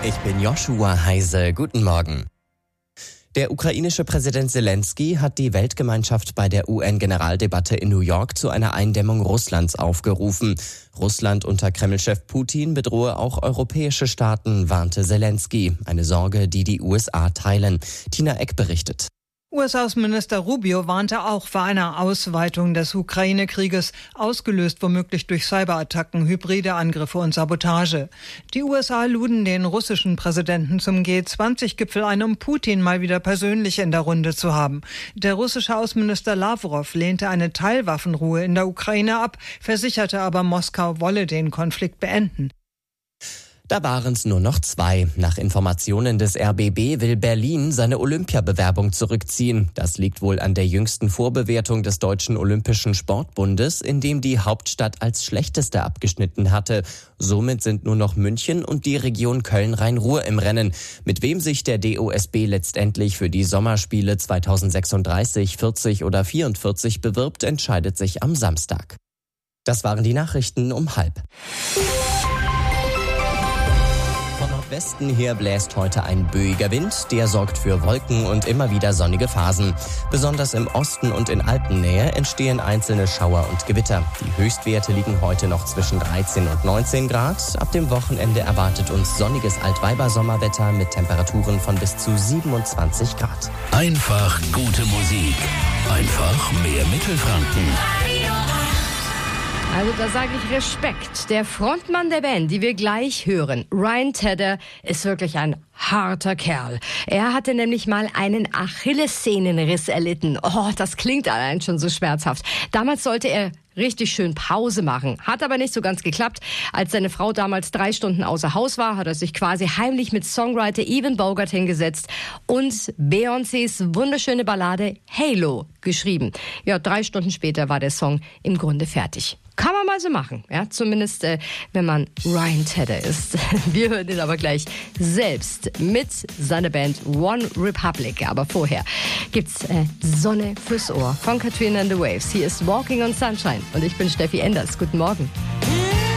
Ich bin Joshua Heise. Guten Morgen. Der ukrainische Präsident Zelensky hat die Weltgemeinschaft bei der UN-Generaldebatte in New York zu einer Eindämmung Russlands aufgerufen. Russland unter Kremlchef Putin bedrohe auch europäische Staaten, warnte Zelensky. Eine Sorge, die die USA teilen. Tina Eck berichtet. US-Außenminister Rubio warnte auch vor einer Ausweitung des Ukraine-Krieges, ausgelöst womöglich durch Cyberattacken, hybride Angriffe und Sabotage. Die USA luden den russischen Präsidenten zum G20-Gipfel ein, um Putin mal wieder persönlich in der Runde zu haben. Der russische Außenminister Lavrov lehnte eine Teilwaffenruhe in der Ukraine ab, versicherte aber, Moskau wolle den Konflikt beenden. Da waren es nur noch 2. Nach Informationen des RBB will Berlin seine Olympiabewerbung zurückziehen. Das liegt wohl an der jüngsten Vorbewertung des Deutschen Olympischen Sportbundes, in dem die Hauptstadt als schlechteste abgeschnitten hatte. Somit sind nur noch München und die Region Köln-Rhein-Ruhr im Rennen. Mit wem sich der DOSB letztendlich für die Sommerspiele 2036, 40 oder 44 bewirbt, entscheidet sich am Samstag. Das waren die Nachrichten um 12:30. Von Nordwesten her bläst heute ein böiger Wind, der sorgt für Wolken und immer wieder sonnige Phasen. Besonders im Osten und in Alpennähe entstehen einzelne Schauer und Gewitter. Die Höchstwerte liegen heute noch zwischen 13 und 19 Grad. Ab dem Wochenende erwartet uns sonniges Altweiber-Sommerwetter mit Temperaturen von bis zu 27 Grad. Einfach gute Musik. Einfach mehr Mittelfranken. Also da sage ich Respekt. Der Frontmann der Band, die wir gleich hören, Ryan Tedder, ist wirklich ein harter Kerl. Er hatte nämlich mal einen Achillessehnenriss erlitten. Oh, das klingt allein schon so schmerzhaft. Damals sollte er richtig schön Pause machen. Hat aber nicht so ganz geklappt. Als seine Frau damals 3 Stunden außer Haus war, hat er sich quasi heimlich mit Songwriter Evan Bogart hingesetzt und Beyoncés wunderschöne Ballade Halo geschrieben. Ja, 3 Stunden später war der Song im Grunde fertig. Kann man mal so machen, ja, zumindest wenn man Ryan Tedder ist. Wir hören ihn aber gleich selbst mit seiner Band One Republic. Aber vorher gibt's Sonne fürs Ohr von Katrina and the Waves. Hier ist Walking on Sunshine und ich bin Steffi Enders. Guten Morgen.